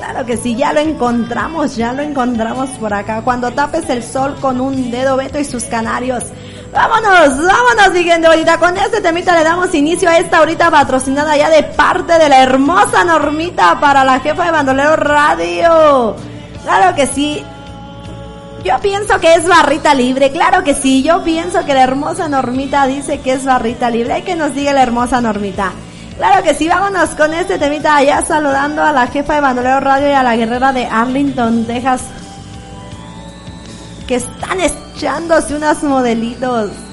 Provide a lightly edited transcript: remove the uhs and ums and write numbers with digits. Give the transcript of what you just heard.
Claro que sí, ya lo encontramos por acá. Cuando tapes el sol con un dedo, Beto y sus canarios. Vámonos, mi gente bonita. Con este temita le damos inicio a esta ahorita patrocinada ya de parte de la hermosa Normita para la jefa de Bandolero Radio. Claro que sí. Yo pienso que es barrita libre, claro que sí. Yo pienso que la hermosa Normita dice que es barrita libre. Hay que nos diga la hermosa Normita. Claro que sí, vámonos con este temita allá saludando a la jefa de Bandolero Radio y a la guerrera de Arlington, Texas, que están echándose unos modelitos.